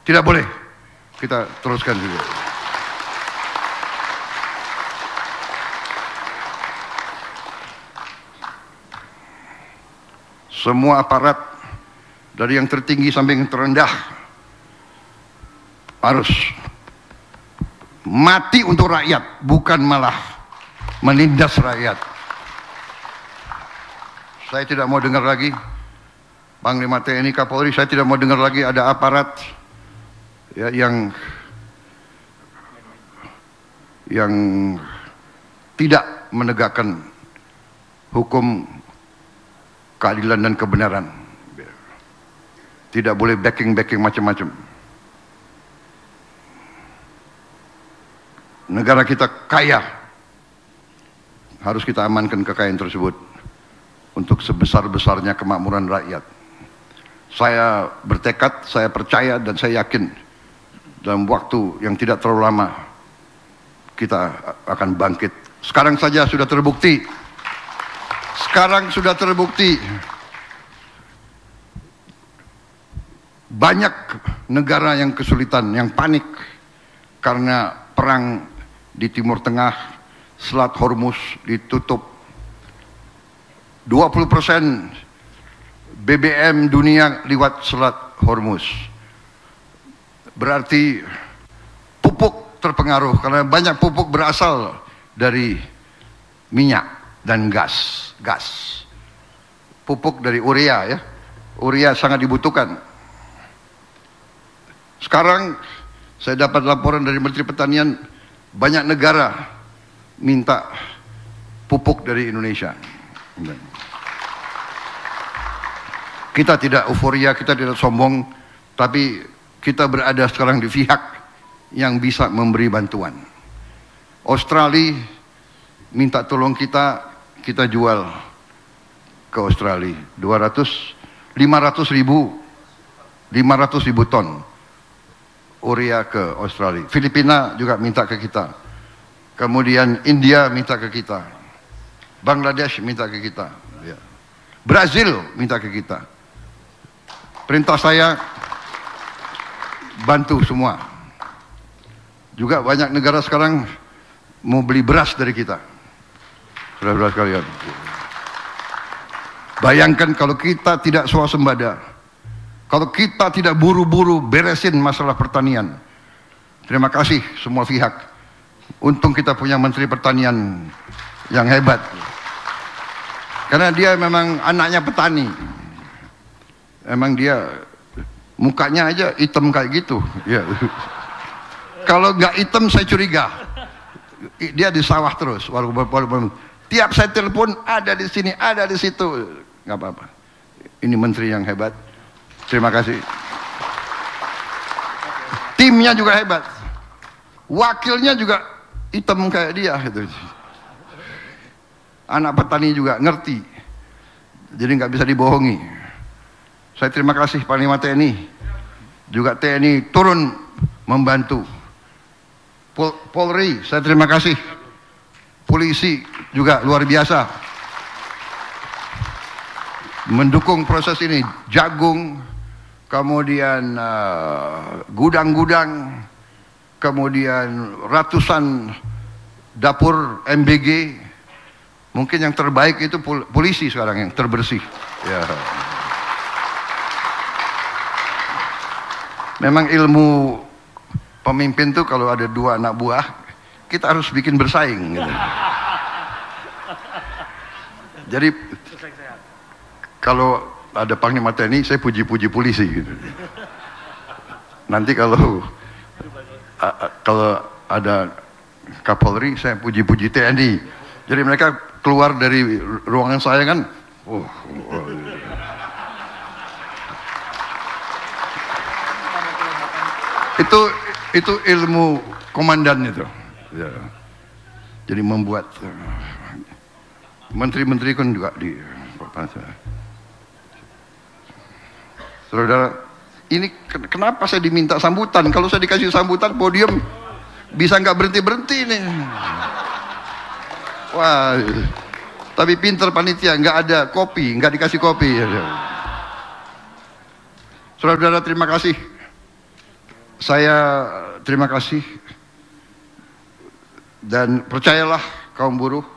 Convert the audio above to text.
Tidak boleh. Kita teruskan dulu. Semua aparat dari yang tertinggi sampai yang terendah harus mati untuk rakyat, bukan malah menindas rakyat. Saya tidak mau dengar lagi Panglima TNI, Kapolri, saya tidak mau dengar lagi ada aparat ya, yang tidak menegakkan hukum, keadilan dan kebenaran. Tidak boleh backing macam-macam. Negara kita kaya, harus kita amankan kekayaan tersebut untuk sebesar-besarnya kemakmuran rakyat. Saya bertekad, saya percaya dan saya yakin dalam waktu yang tidak terlalu lama kita akan bangkit. Sekarang saja sudah terbukti. Sekarang sudah terbukti banyak negara yang kesulitan, yang panik karena perang di Timur Tengah, Selat Hormuz ditutup. 20% BBM dunia lewat Selat Hormuz. Berarti pupuk terpengaruh karena banyak pupuk berasal dari minyak dan gas. Pupuk dari urea ya. Urea sangat dibutuhkan. Sekarang saya dapat laporan dari Menteri Pertanian, banyak negara minta pupuk dari Indonesia. Kita tidak euforia, kita tidak sombong, tapi kita berada sekarang di pihak yang bisa memberi bantuan. Australia minta tolong kita jual ke Australia 500 ribu ton urea ke Australia. Filipina juga minta ke kita. Kemudian India minta ke kita. Bangladesh minta ke kita. Brazil minta ke kita. Perintah saya bantu semua. Juga banyak negara sekarang mau beli beras dari kita. Saudara-saudara sekalian. Bayangkan kalau kita tidak swasembada, kalau kita tidak buru-buru beresin masalah pertanian. Terima kasih semua pihak. Untung kita punya Menteri Pertanian yang hebat. Karena dia memang anaknya petani. Emang dia mukanya aja hitam kayak gitu. Ya. Kalau nggak hitam saya curiga. Dia di sawah terus. Walaupun tiap saya telepon ada di sini, ada di situ. Nggak apa-apa. Ini menteri yang hebat. Terima kasih. Timnya juga hebat. Wakilnya juga hitam kayak dia gitu. Anak petani juga ngerti. Jadi nggak bisa dibohongi. Saya terima kasih Panglima TNI. Juga TNI turun membantu. Polri, saya terima kasih. Polisi juga luar biasa mendukung proses ini. Jagung, kemudian gudang-gudang, kemudian ratusan dapur MBG. Mungkin yang terbaik itu polisi sekarang yang terbersih. Ya. Memang ilmu pemimpin tuh kalau ada dua anak buah, kita harus bikin bersaing. Gitu. Jadi kalau ada Panglima TNI, saya puji-puji polisi. Gitu. Nanti kalau ada Kapolri, saya puji-puji TNI. Jadi mereka keluar dari ruangan saya kan, itu ilmu komandan itu. Ya. Jadi membuat menteri-menteri kan juga di saudara, ini kenapa saya diminta sambutan? Kalau saya dikasih sambutan podium bisa nggak berhenti-berhenti nih. Wah, tapi pinter panitia, nggak ada kopi, nggak dikasih kopi. Saudara-saudara, terima kasih. Saya terima kasih dan percayalah kaum buruh,